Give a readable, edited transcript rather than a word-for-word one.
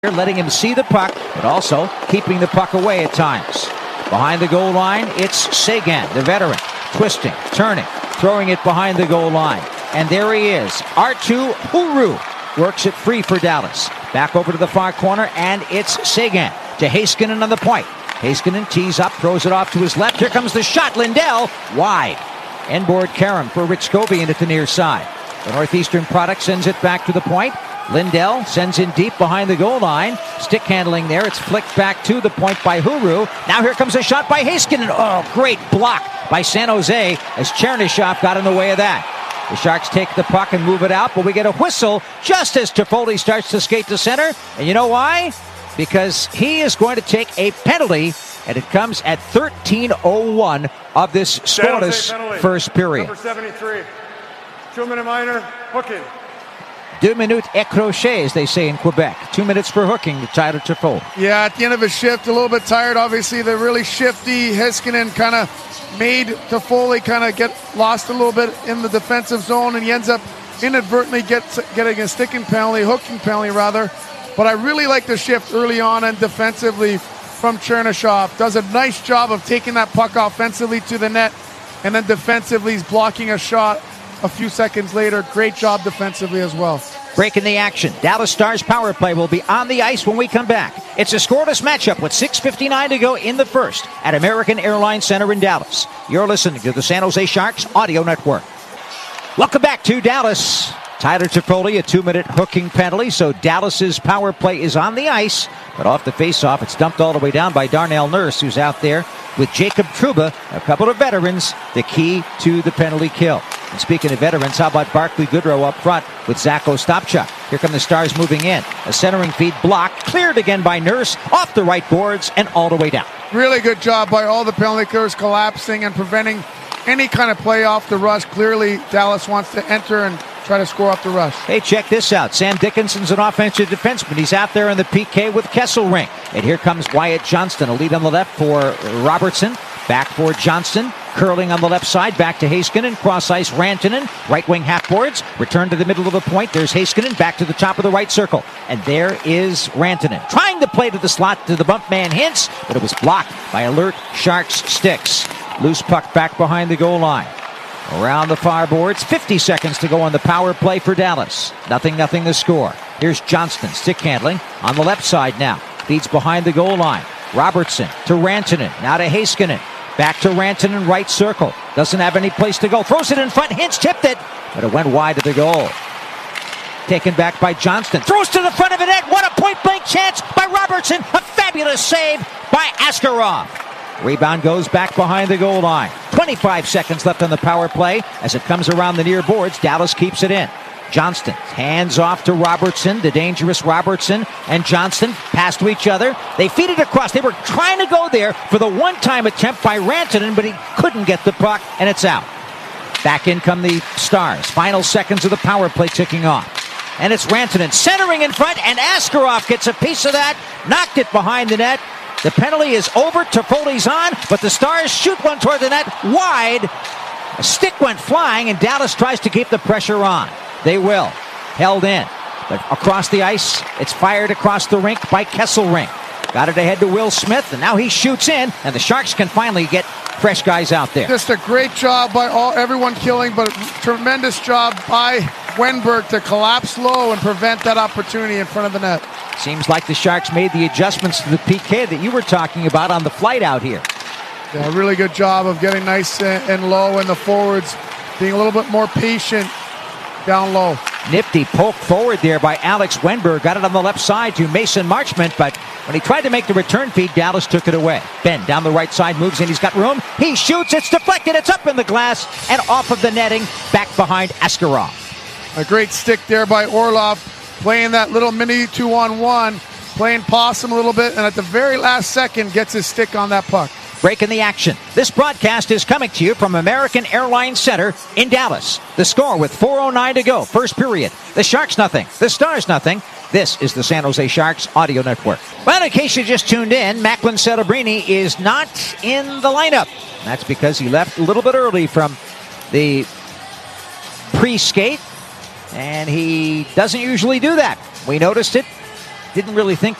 letting him see the puck, but also keeping the puck away at times. Behind the goal line, it's Seguin, the veteran, twisting, turning, throwing it behind the goal line. And there he is. Arttu Huuru works it free for Dallas. Back over to the far corner, and it's Seguin to Heiskanen on the point. Heiskanen tees up, throws it off to his left. Here comes the shot. Lindell, wide. Inboard Karam for Rich Scobie into the near side. The Northeastern product sends it back to the point. Lindell sends in deep behind the goal line. Stick handling there. It's flicked back to the point by Huuru. Now here comes a shot by Heiskanen. Oh, great block by San Jose as Chernyshov got in the way of that. The Sharks take the puck and move it out, but we get a whistle just as Toffoli starts to skate to center. And you know why? Because he is going to take a penalty, and it comes at 13:01 of this scoreless first period. Number 73, 2 minute minor, hooking. 2 minutes écrochet, as they say in Quebec. 2 minutes for hooking to Tyler Toffoli. Yeah, at the end of his shift, a little bit tired. Obviously, they're really shifty. Heiskanen kind of made Toffoli kind of get lost a little bit in the defensive zone, and he ends up inadvertently getting a sticking penalty, hooking penalty rather. But I really like the shift early on and defensively from Chernyshov. Does a nice job of taking that puck offensively to the net, and then defensively he's blocking a shot a few seconds later. Great job defensively as well. Breaking the action. Dallas Stars power play will be on the ice when we come back. It's a scoreless matchup with 6:59 to go in the first at American Airlines Center in Dallas. You're listening to the San Jose Sharks Audio Network. Welcome back to Dallas. Tyler Toffoli, a 2 minute hooking penalty, so Dallas's power play is on the ice, but off the faceoff, it's dumped all the way down by Darnell Nurse, who's out there with Jacob Trouba, a couple of veterans, the key to the penalty kill. And speaking of veterans, how about Barclay Goodrow up front with Zach Ostapchuk? Here come the Stars moving in. A centering feed blocked, cleared again by Nurse, off the right boards and all the way down. Really good job by all the penalty killers collapsing and preventing any kind of play off the rush. Clearly, Dallas wants to enter and try to score off the rush. Hey, check this out. Sam Dickinson's an offensive defenseman. He's out there in the PK with Kesselring. And here comes Wyatt Johnston, a lead on the left for Robertson. Back for Johnston. Curling on the left side. Back to Heiskanen. Cross ice Rantanen. Right wing half boards. Return to the middle of the point. There's Heiskanen. Back to the top of the right circle. And there is Rantanen. Trying to play to the slot to the bump man Hintz. But it was blocked by alert Sharks sticks. Loose puck back behind the goal line. Around the far boards, 50 seconds to go on the power play for Dallas. 0-0 the score. Here's Johnston, stick handling on the left side now. Feeds behind the goal line. Robertson to Rantanen, now to Heiskanen. Back to Rantanen, right circle. Doesn't have any place to go. Throws it in front, Hintz tipped it, but it went wide of the goal. Taken back by Johnston. Throws to the front of the net. What a point-blank chance by Robertson. A fabulous save by Askarov. Rebound goes back behind the goal line. 25 seconds left on the power play. As it comes around the near boards, Dallas keeps it in. Johnston hands off to Robertson, the dangerous Robertson and Johnston pass to each other. They feed it across. They were trying to go there for the one-time attempt by Rantanen, but he couldn't get the puck, and it's out. Back in come the Stars. Final seconds of the power play ticking off. And it's Rantanen centering in front, and Askarov gets a piece of that, knocked it behind the net. The penalty is over. Toffoli's on, but the Stars shoot one toward the net wide. A stick went flying, and Dallas tries to keep the pressure on. They will. Held in. But across the ice, it's fired across the rink by Kesselring. Got it ahead to Will Smith, and now he shoots in, and the Sharks can finally get fresh guys out there. Just a great job by everyone killing, but a tremendous job by Wenberg to collapse low and prevent that opportunity in front of the net. Seems like the Sharks made the adjustments to the PK that you were talking about on the flight out here. Yeah, really good job of getting nice and low, and the forwards being a little bit more patient down low. Nifty poke forward there by Alex Wenberg. Got it on the left side to Mason Marchment, but when he tried to make the return feed, Dallas took it away. Ben down the right side, moves in, he's got room. He shoots, it's deflected, it's up in the glass, and off of the netting, back behind Askarov. A great stick there by Orlov, playing that little mini 2-on-1, playing possum a little bit, and at the very last second gets his stick on that puck. Breaking the action. This broadcast is coming to you from American Airlines Center in Dallas. The score with 4:09 to go, first period. The Sharks nothing, the Stars nothing. This is the San Jose Sharks Audio Network. Well, in case you just tuned in, Macklin Celebrini is not in the lineup. That's because he left a little bit early from the pre-skate, and he doesn't usually do that. We noticed it didn't really think